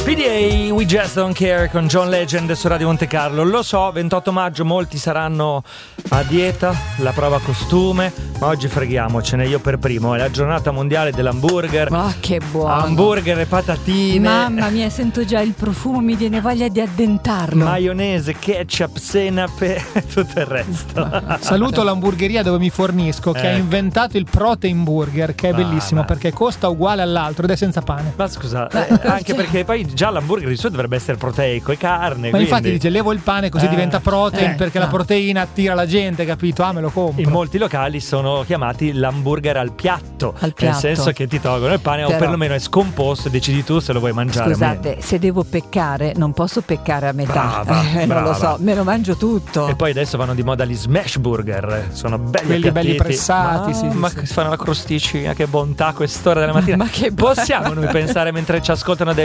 PDA, We Just Don't Care con John Legend su Radio Monte Carlo. Lo so, 28 maggio molti saranno a dieta, la prova costume, ma oggi freghiamocene, io per primo. È la giornata mondiale dell'hamburger. Ma che buono! Hamburger e patatine. Mamma mia, sento già il profumo, mi viene voglia di addentarlo. Maionese, ketchup, senape e tutto il resto. Saluto l'hamburgeria dove mi fornisco, che ha inventato il protein burger, che è bellissimo perché costa uguale all'altro ed è senza pane. Ma scusa, anche perché poi già l'hamburger di solito dovrebbe essere proteico e carne. Ma infatti dice levo il pane così diventa protein perché la proteina attira la gente, capito? Me lo compro. In molti locali sono chiamati l'hamburger al piatto. Nel senso che ti tolgono il pane, o perlomeno è scomposto e decidi tu se lo vuoi mangiare. Scusate, se devo peccare non posso peccare a metà. Brava. Non lo so, me lo mangio tutto. E poi adesso vanno di moda gli smash burger. Sono belli, quelli belli pressati. Ma che fanno la crosticina, che bontà a quest'ora della mattina. Ma che possiamo noi pensare mentre ci ascoltano dei